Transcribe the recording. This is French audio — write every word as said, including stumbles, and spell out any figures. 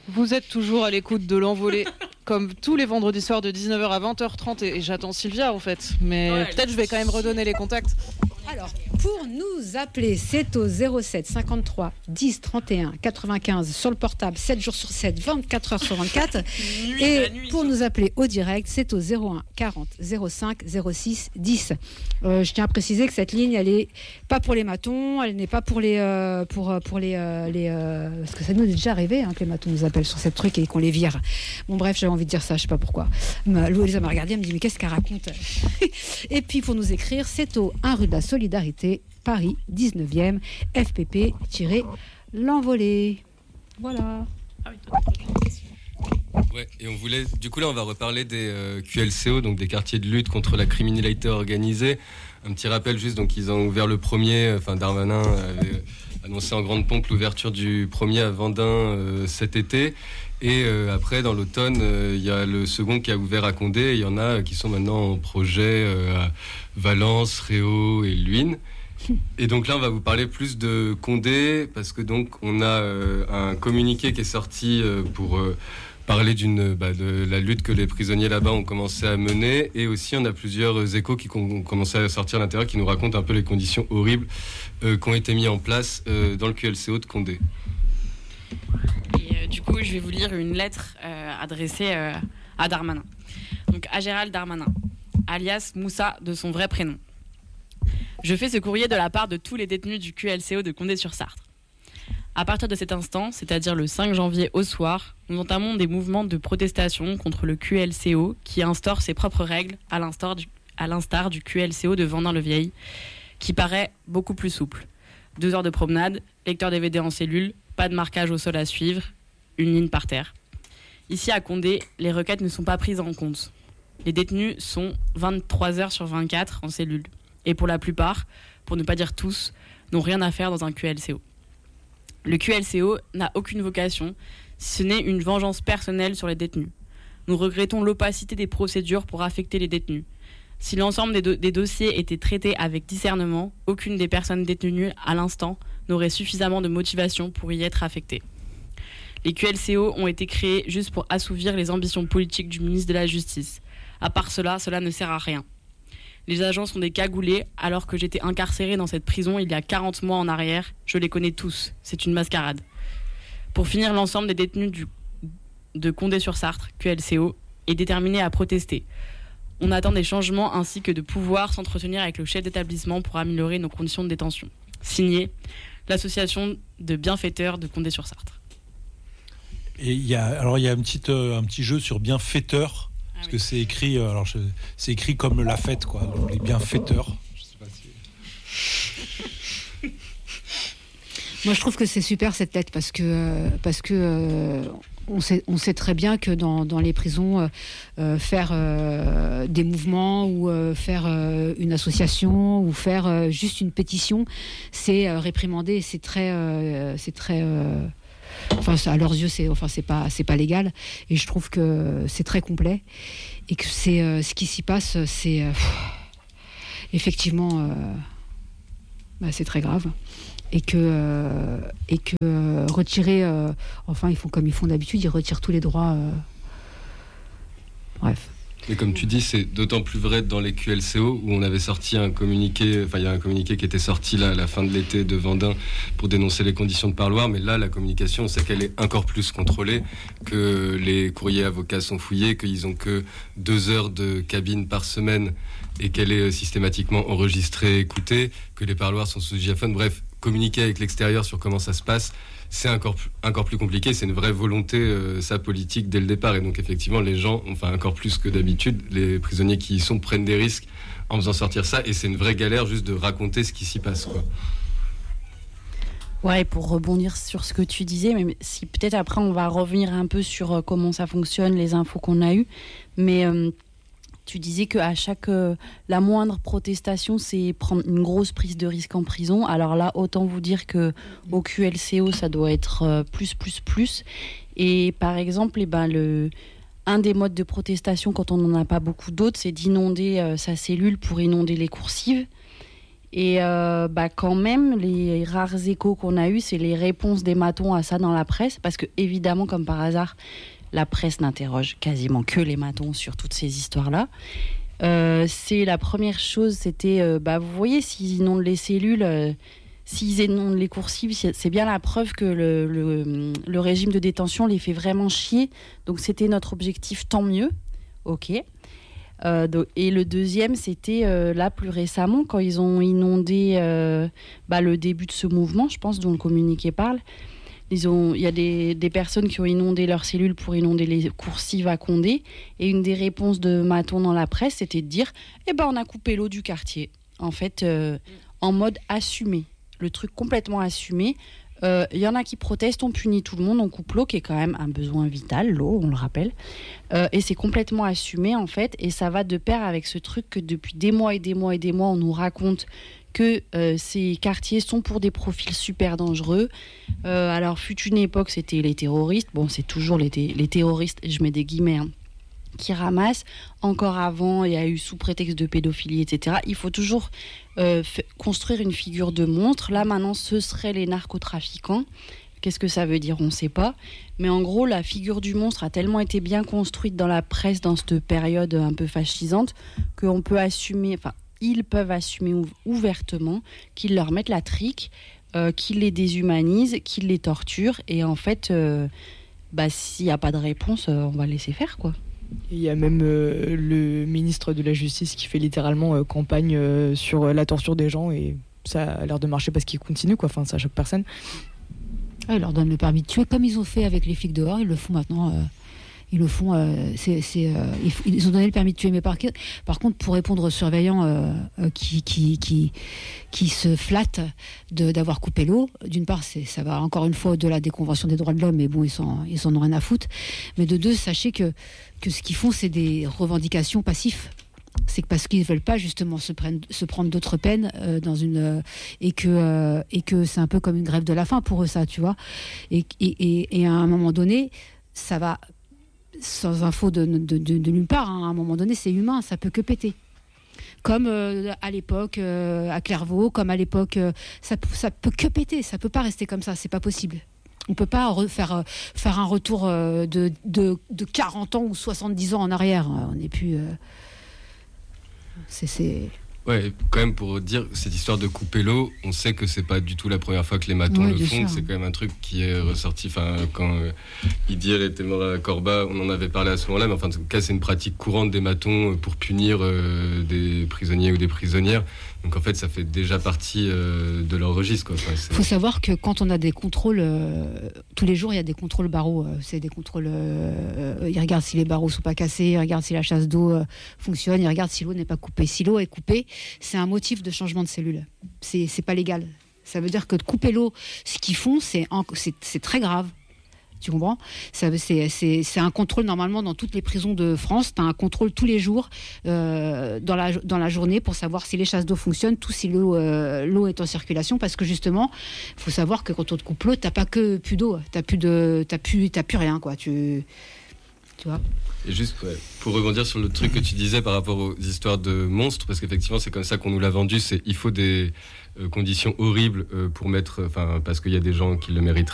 Vous êtes toujours à l'écoute de l'envolée, comme tous les vendredis soirs de dix-neuf heures à vingt heures trente, et, et j'attends Sylvia en fait, mais ouais, peut-être je vais quand même redonner les contacts. Alors, pour nous appeler, c'est au zéro sept cinquante-trois dix trente et un quatre-vingt-quinze sur le portable, sept jours sur sept, vingt-quatre heures sur vingt-quatre. Nuit, et nuit, pour nous appeler au direct, c'est au zéro un quarante zéro cinq zéro six dix. Euh, je tiens à préciser que cette ligne, elle n'est pas pour les matons, elle n'est pas pour les... Euh, pour, pour les, euh, les euh, parce que ça nous est déjà arrivé hein, que les matons nous appellent sur cette truc et qu'on les vire. Bon bref, j'avais envie de dire ça, je sais pas pourquoi. Louisa m'a regardé, elle me dit mais qu'est-ce qu'elle raconte? Et puis pour nous écrire, c'est au un rue de la Solidarité, Paris, dix-neuvième, F P P-l'envolée. Voilà. Ouais, et on voulait, du coup là on va reparler des euh, Q L C O, donc des quartiers de lutte contre la criminalité organisée. Un petit rappel juste, donc ils ont ouvert le premier, enfin Darmanin avait annoncé en grande pompe l'ouverture du premier à Vendin euh, cet été. Et euh, après, dans l'automne, il euh, y a le second qui a ouvert à Condé. Il y en a qui sont maintenant en projet euh, à Valence, Réau et Luynes. Et donc là, on va vous parler plus de Condé, parce que donc on a euh, un communiqué qui est sorti euh, pour euh, parler d'une, bah, de la lutte que les prisonniers là-bas ont commencé à mener. Et aussi, on a plusieurs échos qui ont commencé à sortir à l'intérieur, qui nous racontent un peu les conditions horribles euh, qui ont été mises en place euh, dans le Q L C O de Condé. Et euh, du coup, je vais vous lire une lettre euh, adressée euh, à Darmanin. Donc, à Gérald Darmanin, alias Moussa de son vrai prénom. Je fais ce courrier de la part de tous les détenus du Q L C O de Condé-sur-Sarthe. À partir de cet instant, c'est-à-dire le cinq janvier au soir, nous entamons des mouvements de protestation contre le Q L C O qui instaure ses propres règles à l'instar du, à l'instar du Q L C O de Vendin-le-Vieil, qui paraît beaucoup plus souple. Deux heures de promenade, lecteur D V D en cellule, pas de marquage au sol à suivre, une ligne par terre. Ici à Condé, les requêtes ne sont pas prises en compte. Les détenus sont vingt-trois heures sur vingt-quatre en cellule. Et pour la plupart, pour ne pas dire tous, n'ont rien à faire dans un Q L C O. Le Q L C O n'a aucune vocation, si ce n'est une vengeance personnelle sur les détenus. Nous regrettons l'opacité des procédures pour affecter les détenus. Si l'ensemble des, do- des dossiers étaient traités avec discernement, aucune des personnes détenues à l'instant n'aurait suffisamment de motivation pour y être affectée. Les Q L C O ont été créés juste pour assouvir les ambitions politiques du ministre de la Justice. À part cela, cela ne sert à rien. Les agents sont des cagoulés, alors que j'étais incarcéré dans cette prison il y a quarante mois en arrière. Je les connais tous, c'est une mascarade. Pour finir, l'ensemble des détenus du, de Condé-sur-Sarthe, Q L C O, est déterminé à protester. On attend des changements ainsi que de pouvoir s'entretenir avec le chef d'établissement pour améliorer nos conditions de détention. Signé, l'association de bienfaiteurs de Condé-sur-Sarthe. Et il y a, alors il y a un petit, euh, un petit jeu sur bienfaiteur. Parce ah oui. que c'est écrit, alors je, c'est écrit comme la fête, quoi. Donc, les bienfaiteurs. Je sais pas si... Moi, je trouve que c'est super cette lettre parce que parce que euh, on sait on sait très bien que dans dans les prisons, euh, faire euh, des mouvements ou euh, faire euh, une association ou faire euh, juste une pétition, c'est euh, réprimandé. C'est très euh, c'est très euh, Enfin, à leurs yeux, c'est, enfin, c'est pas, c'est pas légal. Et je trouve que c'est très complet et que c'est euh, ce qui s'y passe, c'est euh, effectivement, euh, bah, c'est très grave. Et que euh, et que euh, retirer, euh, enfin, ils font comme ils font d'habitude, ils retirent tous les droits. Euh... Bref. Et comme tu dis, c'est d'autant plus vrai dans les Q L C O où on avait sorti un communiqué, enfin il y a un communiqué qui était sorti là à la fin de l'été de Vendin pour dénoncer les conditions de parloir, mais là la communication, on sait qu'elle est encore plus contrôlée, que les courriers avocats sont fouillés, qu'ils ont que deux heures de cabine par semaine et qu'elle est systématiquement enregistrée, écoutée, que les parloirs sont sous diaphone, bref, communiquer avec l'extérieur sur comment ça se passe, c'est encore, encore plus compliqué, c'est une vraie volonté, euh, ça, politique dès le départ. Et donc effectivement, les gens, enfin encore plus que d'habitude, les prisonniers qui y sont prennent des risques en faisant sortir ça. Et c'est une vraie galère juste de raconter ce qui s'y passe, quoi. Ouais, pour rebondir sur ce que tu disais, mais si peut-être après on va revenir un peu sur euh, comment ça fonctionne, les infos qu'on a eues. Mais... Euh, Tu disais qu'à chaque, euh, la moindre protestation, c'est prendre une grosse prise de risque en prison. Alors là, autant vous dire qu'au Q L C O, ça doit être euh, plus, plus, plus. Et par exemple, eh ben, le, un des modes de protestation, quand on n'en a pas beaucoup d'autres, c'est d'inonder euh, sa cellule pour inonder les coursives. Et euh, bah quand même, les rares échos qu'on a eus, c'est les réponses des matons à ça dans la presse, parce que évidemment, comme par hasard, la presse n'interroge quasiment que les matons sur toutes ces histoires-là. Euh, c'est la première chose, c'était, euh, bah vous voyez, s'ils inondent les cellules, euh, s'ils inondent les coursives, c'est bien la preuve que le, le, le régime de détention les fait vraiment chier. Donc c'était notre objectif, tant mieux. Ok. Euh, donc, et le deuxième, c'était euh, là plus récemment, quand ils ont inondé euh, bah, le début de ce mouvement, je pense, dont le communiqué parle. Ils ont, il y a des, des personnes qui ont inondé leurs cellules pour inonder les coursives à Condé. Et une des réponses de Maton dans la presse, c'était de dire eh ben, on a coupé l'eau du quartier. En fait, euh, en mode assumé. Le truc complètement assumé. Il euh, y en a qui protestent, on punit tout le monde, on coupe l'eau, qui est quand même un besoin vital, l'eau, on le rappelle. Euh, et c'est complètement assumé, en fait. Et ça va de pair avec ce truc que depuis des mois et des mois et des mois, on nous raconte que euh, ces quartiers sont pour des profils super dangereux. Euh, alors, fut une époque, c'était les terroristes. Bon, c'est toujours les, t- les terroristes, je mets des guillemets, hein, qui ramassent. Encore avant, il y a eu sous prétexte de pédophilie, et cetera. Il faut toujours euh, f- construire une figure de monstre. Là, maintenant, ce seraient les narcotrafiquants. Qu'est-ce que ça veut dire ? On ne sait pas. Mais en gros, la figure du monstre a tellement été bien construite dans la presse dans cette période un peu fascisante qu'on peut assumer... Enfin, ils peuvent assumer ou- ouvertement qu'ils leur mettent la trique, euh, qu'ils les déshumanisent, qu'ils les torturent. Et en fait, euh, bah, s'il n'y a pas de réponse, euh, on va laisser faire, quoi. Il y a même euh, le ministre de la Justice qui fait littéralement euh, campagne euh, sur euh, la torture des gens et ça a l'air de marcher parce qu'il continue, quoi. Enfin, ça choque personne. Ah, ils leur donnent le permis de tuer comme ils ont fait avec les flics dehors, ils le font maintenant. Euh, ils le font. Euh, c'est, c'est, euh, ils, ils ont donné le permis de tuer, mais par, par contre, pour répondre aux surveillants euh, euh, qui, qui, qui, qui se flattent de, d'avoir coupé l'eau, d'une part, c'est, ça va encore une fois au-delà des conventions des droits de l'homme, mais bon, ils s'en, ils en ont rien à foutre. Mais de deux, sachez que, que ce qu'ils font, c'est des revendications passives. C'est que parce qu'ils ne veulent pas justement se, prennent, se prendre d'autres peines euh, dans une, euh, et, que, euh, et que c'est un peu comme une grève de la faim pour eux, ça, tu vois. Et, et, et, et à un moment donné, ça va, sans info de, de, de, de nulle part, hein, à un moment donné, c'est humain, ça peut que péter. Comme euh, à l'époque euh, à Clairvaux, comme à l'époque, euh, ça, ça peut que péter, ça peut pas rester comme ça, c'est pas possible. On peut pas refaire, euh, faire un retour euh, de, de, de quarante ans ou soixante-dix ans en arrière. On n'est plus... Euh, c'est... c'est... Ouais, quand même pour dire cette histoire de couper l'eau, on sait que c'est pas du tout la première fois que les matons ouais, le font, sûr. C'est quand même un truc qui est ressorti, enfin quand euh, Idir était mort à Corba, on en avait parlé à ce moment-là, mais enfin en tout cas c'est une pratique courante des matons pour punir euh, des prisonniers ou des prisonnières. Donc en fait ça fait déjà partie euh, de leur registre, quoi. Enfin, c'est... faut savoir que quand on a des contrôles, euh, tous les jours il y a des contrôles barreaux, euh, c'est des contrôles, euh, ils regardent si les barreaux sont pas cassés, ils regardent si la chasse d'eau euh, fonctionne, ils regardent si l'eau n'est pas coupée. Si l'eau est coupée, c'est un motif de changement de cellule. C'est, c'est pas légal. Ça veut dire que de couper l'eau, ce qu'ils font, c'est, en, c'est, c'est très grave. Tu comprends ? Ça, c'est, c'est, c'est un contrôle normalement dans toutes les prisons de France. Tu as un contrôle tous les jours euh, dans, la, dans la journée pour savoir si les chasses d'eau fonctionnent, tout si l'eau, euh, l'eau est en circulation. Parce que justement, il faut savoir que quand on te coupe l'eau, tu n'as pas que plus d'eau. Tu n'as plus, de, t'as plus, t'as plus rien, quoi. Tu, tu vois ? Et juste ouais, pour rebondir sur le truc que tu disais par rapport aux histoires de monstres, parce qu'effectivement c'est comme ça qu'on nous l'a vendu, c'est il faut des euh, conditions horribles euh, pour mettre, enfin parce qu'il y a des gens qui le mériteraient.